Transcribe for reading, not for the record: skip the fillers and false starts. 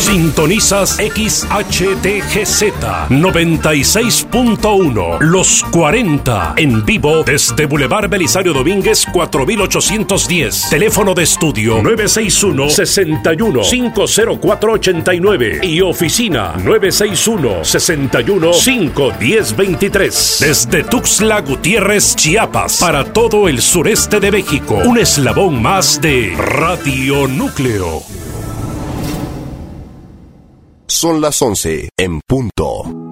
Sintonizas XHTGZ 96.1 Los 40 en vivo desde Boulevard Belisario Domínguez 4810. Teléfono de estudio 961-61-50489 y oficina 961-61-51023. Desde Tuxtla Gutiérrez, Chiapas, para todo el sureste de México. Un eslabón más de Radio Núcleo. Son las 11 en punto.